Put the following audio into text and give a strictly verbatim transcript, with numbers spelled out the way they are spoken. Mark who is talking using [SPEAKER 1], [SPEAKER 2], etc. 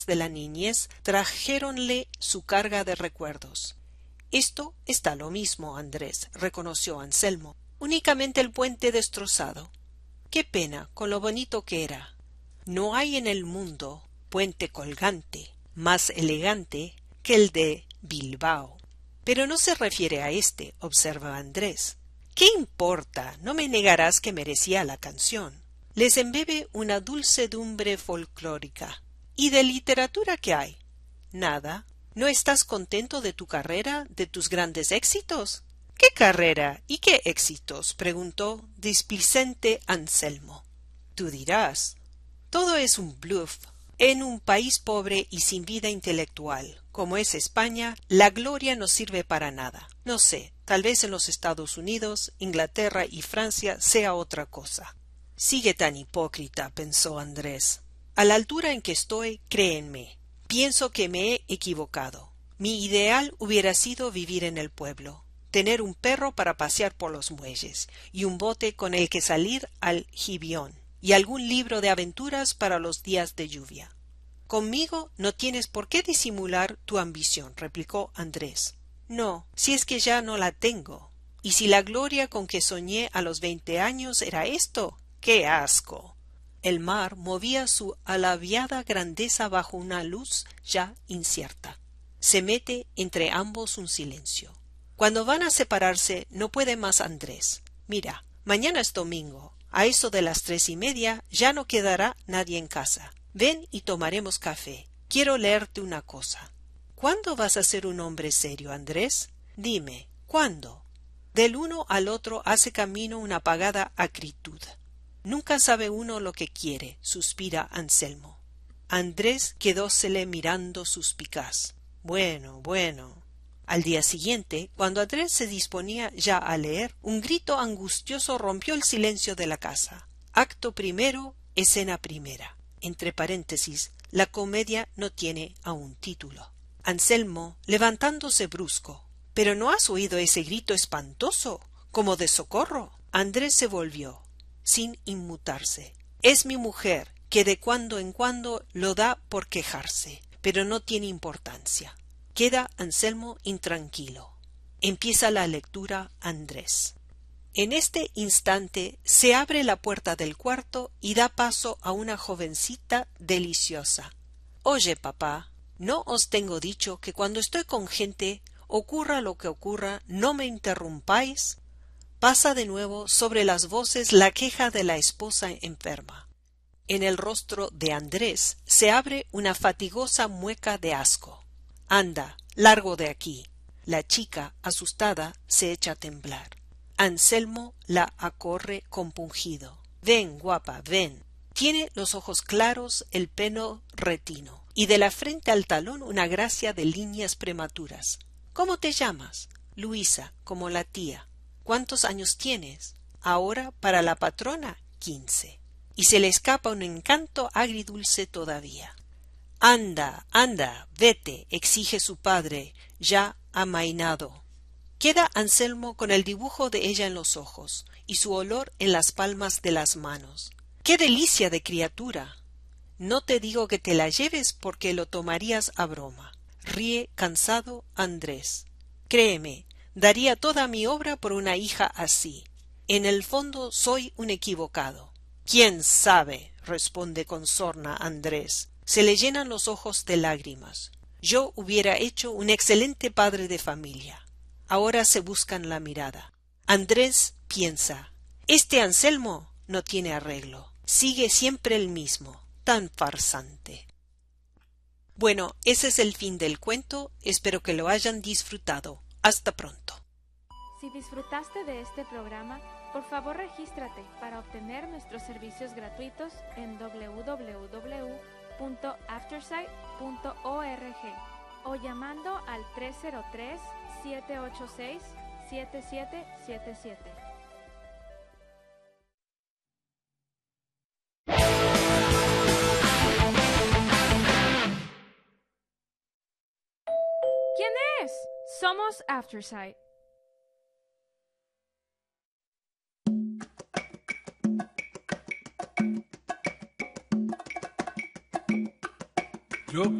[SPEAKER 1] de la niñez trajéronle su carga de recuerdos. Esto está lo mismo, Andrés, reconoció Anselmo. Únicamente el puente destrozado. Qué pena, con lo bonito que era. No hay en el mundo puente colgante más elegante que el de Bilbao. Pero no se refiere a este, observa Andrés. ¿Qué importa? No me negarás que merecía la canción. Les embebe una dulcedumbre folclórica. ¿Y de literatura qué hay? Nada. ¿No estás contento de tu carrera, de tus grandes éxitos? ¿Qué carrera y qué éxitos? Preguntó displicente Anselmo. Tú dirás. Todo es un bluff. En un país pobre y sin vida intelectual, como es España, la gloria no sirve para nada. No sé, tal vez en los Estados Unidos, Inglaterra y Francia sea otra cosa. Sigue tan hipócrita, pensó Andrés. A la altura en que estoy, créenme, pienso que me he equivocado. Mi ideal hubiera sido vivir en el pueblo, tener un perro para pasear por los muelles y un bote con el que salir al Gibeón, y algún libro de aventuras para los días de lluvia. Conmigo no tienes por qué disimular tu ambición, replicó Andrés. No, si es que ya no la tengo. Y si la gloria con que soñé a los veinte años era esto, ¡qué asco! El mar movía su alaviada grandeza bajo una luz ya incierta. Se mete entre ambos un silencio. Cuando van a separarse no puede más Andrés. Mira, mañana es domingo. A eso de las tres y media ya no quedará nadie en casa. Ven y tomaremos café. Quiero leerte una cosa. ¿Cuándo vas a ser un hombre serio, Andrés? Dime, ¿cuándo? Del uno al otro hace camino una apagada acritud. Nunca sabe uno lo que quiere, suspira Anselmo. Andrés quedósele mirando suspicaz. Bueno, bueno. Al día siguiente, cuando Andrés se disponía ya a leer, un grito angustioso rompió el silencio de la casa. Acto primero, escena primera. Entre paréntesis, la comedia no tiene aún título. Anselmo, levantándose brusco. ¿Pero no has oído ese grito espantoso, como de socorro? Andrés se volvió, sin inmutarse. Es mi mujer, que de cuando en cuando lo da por quejarse, pero no tiene importancia. Queda Anselmo intranquilo. Empieza la lectura Andrés. En este instante se abre la puerta del cuarto y da paso a una jovencita deliciosa. Oye, papá, ¿no os tengo dicho que cuando estoy con gente, ocurra lo que ocurra, no me interrumpáis? Pasa de nuevo sobre las voces la queja de la esposa enferma. En el rostro de Andrés se abre una fatigosa mueca de asco. Anda, largo de aquí. La chica, asustada, se echa a temblar. Anselmo la acorre compungido. Ven, guapa, ven. Tiene los ojos claros, el pelo retino, y de la frente al talón una gracia de líneas prematuras. ¿Cómo te llamas? Luisa, como la tía. ¿Cuántos años tienes? Ahora, para la patrona, quince. Y se le escapa un encanto agridulce todavía. Anda, anda, vete, exige su padre, ya amainado. Queda Anselmo con el dibujo de ella en los ojos y su olor en las palmas de las manos. ¡Qué delicia de criatura! No te digo que te la lleves porque lo tomarías a broma. Ríe cansado Andrés. Créeme, daría toda mi obra por una hija así. En el fondo soy un equivocado. ¿Quién sabe? Responde con sorna Andrés. Se le llenan los ojos de lágrimas. Yo hubiera hecho un excelente padre de familia. Ahora se buscan la mirada. Andrés piensa, este Anselmo no tiene arreglo. Sigue siempre el mismo, tan farsante. Bueno, ese es el fin del cuento. Espero que lo hayan disfrutado. Hasta pronto.
[SPEAKER 2] Si disfrutaste de este programa, por favor regístrate para obtener nuestros servicios gratuitos en doble u doble u doble u punto aftersight punto org o llamando al tres cero tres, siete ocho seis, siete siete siete siete. ¿Quién es? Somos Aftersight.
[SPEAKER 3] Creo